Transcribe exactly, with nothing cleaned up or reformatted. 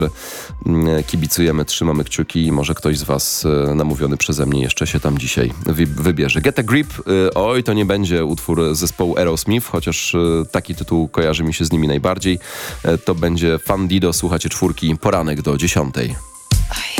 Kibicujemy, trzymamy kciuki i może ktoś z was namówiony przeze mnie jeszcze się tam dzisiaj wy- wybierze. Get a Grip, oj, to nie będzie utwór zespołu Aerosmith, chociaż taki tytuł kojarzy mi się z nimi najbardziej. To będzie Fundido, słuchacie czwórki, poranek do dziesiątej.